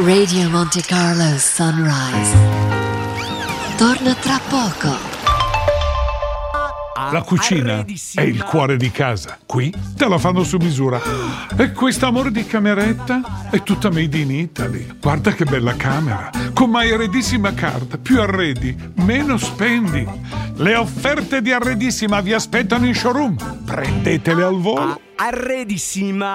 Radio Monte Carlo Sunrise. Torna tra poco. La cucina è il cuore di casa. Qui te la fanno su misura. E quest'amore di cameretta è tutta made in Italy. Guarda che bella camera. Con My Arredissima Card. Più arredi, meno spendi. Le offerte di Arredissima vi aspettano in showroom. Prendetele al volo. Arredissima.